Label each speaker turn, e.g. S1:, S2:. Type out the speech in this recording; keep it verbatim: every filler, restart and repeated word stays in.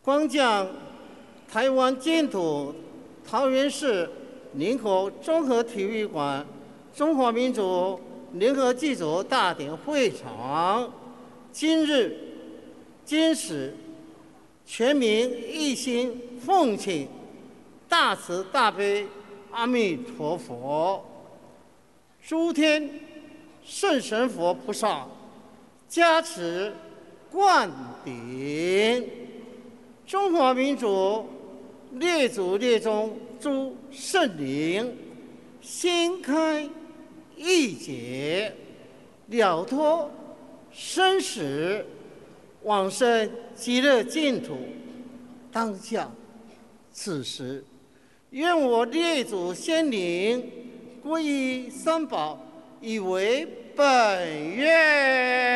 S1: 光将台湾净土桃园市林口综合体育馆中华民族联合祭祖大典会场，今日今时，全民一心奉请大慈大悲阿弥陀佛，诸天圣神佛菩萨加持灌顶，中华民族列祖列宗诸圣灵心开意解，了脱生死，往生极乐净土。当下此时，愿我列祖先灵皈依三宝，以为本愿。